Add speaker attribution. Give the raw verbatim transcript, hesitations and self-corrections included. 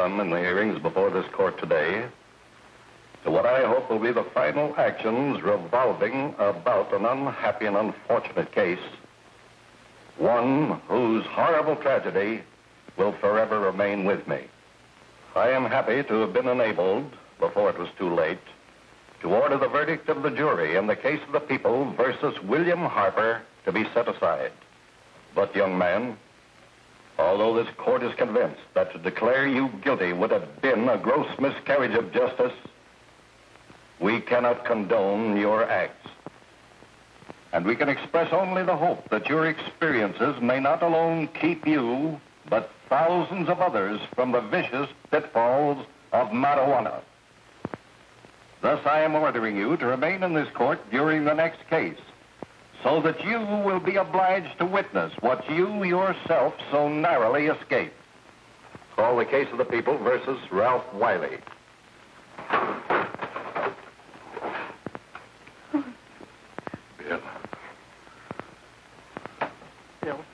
Speaker 1: done in the hearings before this court today to what I hope will be the final actions revolving about an unhappy and unfortunate case, one whose horrible tragedy will forever remain with me. I am happy to have been enabled, before it was too late, to order the verdict of the jury in the case of the people versus William Harper to be set aside. But, young man, although this court is convinced that to declare you guilty would have been a gross miscarriage of justice, we cannot condone your acts. And we can express only the hope that your experiences may not alone keep you, but thousands of others from the vicious pitfalls of marijuana. Thus, I am ordering you to remain in this court during the next case, so that you will be obliged to witness what you yourself so narrowly escaped. Call the case of the people versus Ralph Wiley.
Speaker 2: Bill.
Speaker 3: Bill.